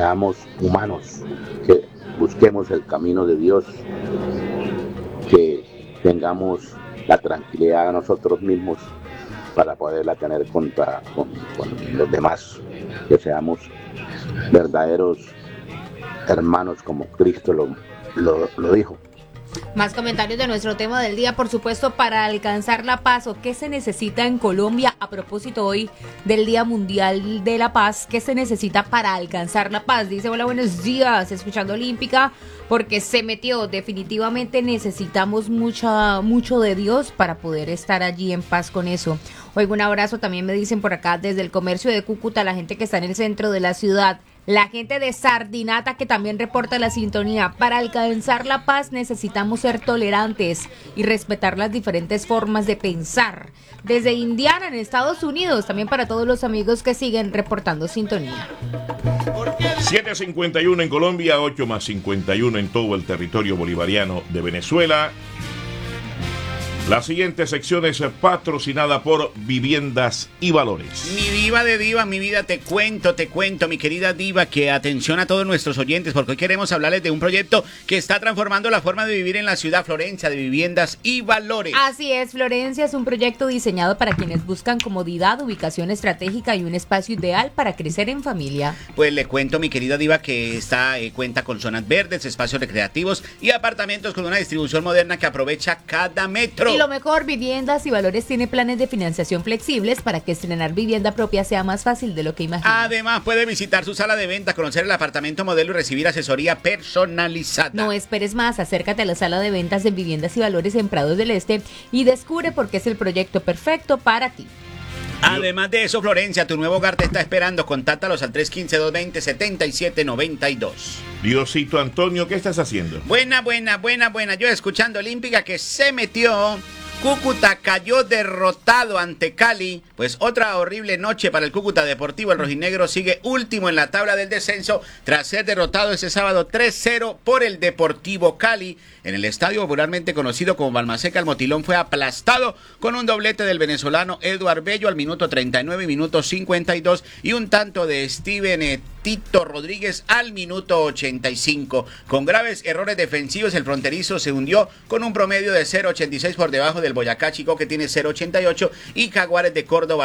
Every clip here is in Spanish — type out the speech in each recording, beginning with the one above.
seamos humanos, que busquemos el camino de Dios, que tengamos la tranquilidad de nosotros mismos para poderla tener con los demás, que seamos verdaderos hermanos como Cristo lo dijo. Más comentarios de nuestro tema del día, por supuesto, para alcanzar la paz, o qué se necesita en Colombia a propósito hoy del Día Mundial de la Paz. ¿Qué se necesita para alcanzar la paz? Dice: hola, buenos días, escuchando Olímpica, porque se metió. Definitivamente necesitamos mucho de Dios para poder estar allí en paz con eso. Oiga, un abrazo también me dicen por acá desde el comercio de Cúcuta, la gente que está en el centro de la ciudad. La gente de Sardinata, que también reporta la sintonía. Para alcanzar la paz necesitamos ser tolerantes y respetar las diferentes formas de pensar. Desde Indiana, en Estados Unidos, también para todos los amigos que siguen reportando sintonía. 7:51 en Colombia, 8+51 en todo el territorio bolivariano de Venezuela. La siguiente sección es patrocinada por Viviendas y Valores. Mi diva de diva, mi vida, te cuento, mi querida diva, que atención a todos nuestros oyentes, porque hoy queremos hablarles de un proyecto que está transformando la forma de vivir en la ciudad, Florencia, de Viviendas y Valores. Así es, Florencia es un proyecto diseñado para quienes buscan comodidad, ubicación estratégica y un espacio ideal para crecer en familia. Pues le cuento, mi querida diva, que cuenta con zonas verdes, espacios recreativos y apartamentos con una distribución moderna que aprovecha cada metro. Y lo mejor, Viviendas y Valores tiene planes de financiación flexibles para que estrenar vivienda propia sea más fácil de lo que imagina. Además, puede visitar su sala de venta, conocer el apartamento modelo y recibir asesoría personalizada. No esperes más, acércate a la sala de ventas de Viviendas y Valores en Prados del Este y descubre por qué es el proyecto perfecto para ti. Además de eso, Florencia, tu nuevo hogar te está esperando. Contáctalos al 315-220-7792. Diosito Antonio, ¿qué estás haciendo? Buena. Yo escuchando Olímpica, que se metió. Cúcuta cayó derrotado ante Cali. Pues otra horrible noche para el Cúcuta Deportivo. El rojinegro sigue último en la tabla del descenso tras ser derrotado ese sábado 3-0 por el Deportivo Cali. En el estadio popularmente conocido como Balmaseca, el Motilón fue aplastado con un doblete del venezolano Eduard Bello al minuto 39 y minuto 52 y un tanto de Steven Tito Rodríguez al minuto 85. Con graves errores defensivos, el fronterizo se hundió con un promedio de 0.86 por debajo del Boyacá Chico, que tiene 0.88, y Jaguares de Córdoba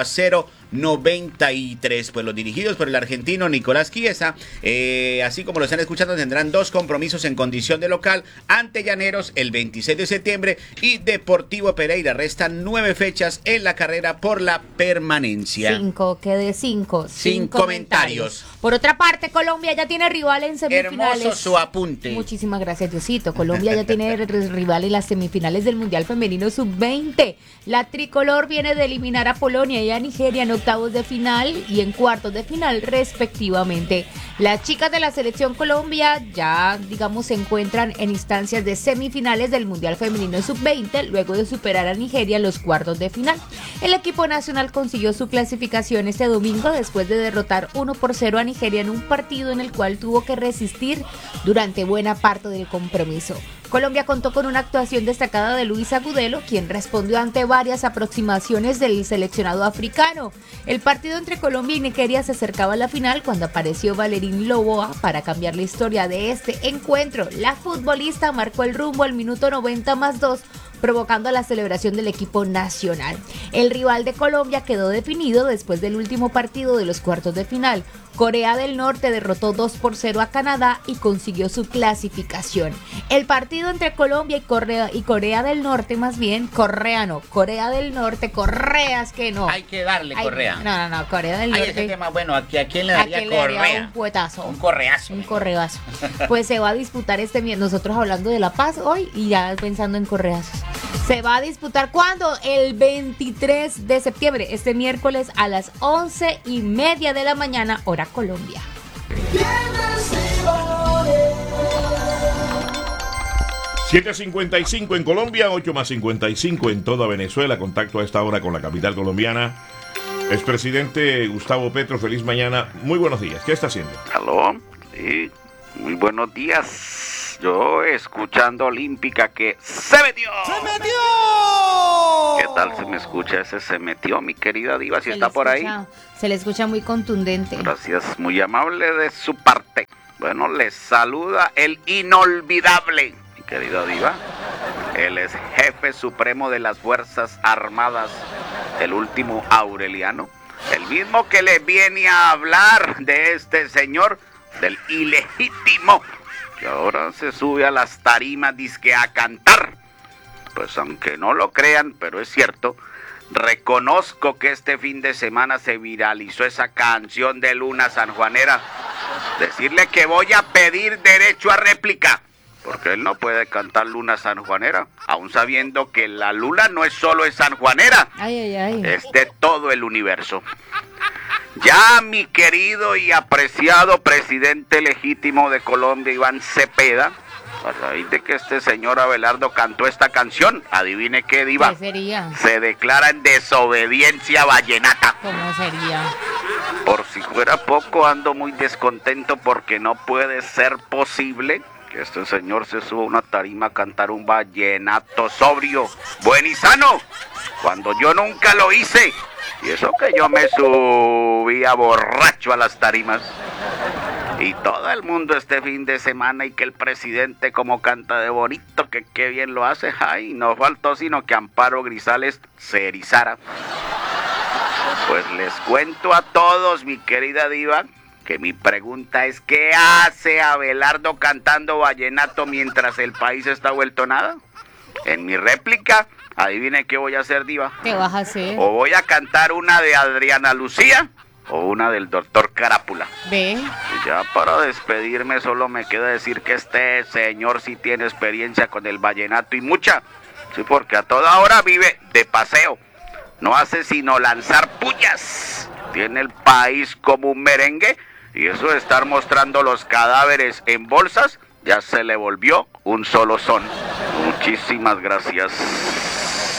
0.93. Pues los dirigidos por el argentino Nicolás Chiesa, así como lo están escuchando, tendrán 2 compromisos en condición de local ante Llaneros el 26 de septiembre y Deportivo Pereira. Restan 9 fechas en la carrera por la permanencia. 5, que de 5. Sin comentarios. Por otra parte, Colombia ya tiene rival en semifinales. Hermoso su apunte. Muchísimas gracias, Diosito. Colombia ya tiene rival en las semifinales del Mundial Femenino Sub-20. La tricolor viene de eliminar a Polonia y a Nigeria en octavos de final y en cuartos de final, respectivamente. Las chicas de la selección Colombia ya, se encuentran en instancias de semifinales del Mundial Femenino Sub-20, luego de superar a Nigeria en los cuartos de final. El equipo nacional consiguió su clasificación este domingo después de derrotar 1-0 a Nigeria en un partido en el cual tuvo que resistir durante buena parte del compromiso. Colombia contó con una actuación destacada de Luis Agudelo, quien respondió ante varias aproximaciones del seleccionado africano. El partido entre Colombia y Nigeria se acercaba a la final cuando apareció Valerín Loboa para cambiar la historia de este encuentro. La futbolista marcó el rumbo al minuto 90+2, provocando la celebración del equipo nacional. El rival de Colombia quedó definido después del último partido de los cuartos de final. Corea del Norte derrotó 2-0 a Canadá y consiguió su clasificación. El partido entre Colombia y Corea del Norte, Corea del Norte, Correas que no. Hay que darle Correa. No, Corea del Norte. Ese tema, bueno, ¿a quién le daría Correa? Un puetazo. Un correazo. Un correazo. Pues se va a disputar nosotros hablando de la paz hoy y ya pensando en correazos. Se va a disputar ¿cuándo? El 23 de septiembre, este miércoles a las 11:30 de la mañana, hora Colombia. 7:55 en Colombia, 8+55 en toda Venezuela. Contacto a esta hora con la capital colombiana. Expresidente Gustavo Petro, feliz mañana. Muy buenos días. ¿Qué está haciendo? Aló, sí, muy buenos días. Yo escuchando Olímpica que se metió. ¡Se metió! ¿Qué tal se me escucha? Ese se metió, mi querida diva, si está por ahí. Se le escucha muy contundente. Gracias, muy amable de su parte. Bueno, les saluda el inolvidable, mi querida diva. Él es jefe supremo de las Fuerzas Armadas, el último Aureliano. El mismo que le viene a hablar de este señor, del ilegítimo, que ahora se sube a las tarimas dizque a cantar. Pues aunque no lo crean, pero es cierto, reconozco que este fin de semana se viralizó esa canción de Luna Sanjuanera. Decirle que voy a pedir derecho a réplica, porque él no puede cantar Luna Sanjuanera, aún sabiendo que la luna no es solo de Sanjuanera, es de todo el universo. Ya mi querido y apreciado presidente legítimo de Colombia, Iván Cepeda, a raíz de que este señor Abelardo cantó esta canción, adivine qué, diva. ¿Qué sería? Se declara en desobediencia vallenata. ¿Cómo sería? Por si fuera poco, ando muy descontento porque no puede ser posible que este señor se suba a una tarima a cantar un vallenato sobrio, buen y sano, cuando yo nunca lo hice. Y eso que yo me subía borracho a las tarimas. Y todo el mundo este fin de semana, y que el presidente como canta de bonito, que qué bien lo hace. Ay, no faltó sino que Amparo Grisales se erizara. Pues les cuento a todos, mi querida diva, que mi pregunta es: ¿qué hace Abelardo cantando vallenato mientras el país está vuelto nada? En mi réplica, adivine qué voy a hacer, diva. ¿Qué vas a hacer? O voy a cantar una de Adriana Lucía o una del doctor Carápula. Ve. Y ya para despedirme solo me queda decir que este señor sí tiene experiencia con el vallenato y mucha. Sí, porque a toda hora vive de paseo. No hace sino lanzar pullas. Tiene el país como un merengue, y eso de estar mostrando los cadáveres en bolsas ya se le volvió un solo son. Muchísimas gracias.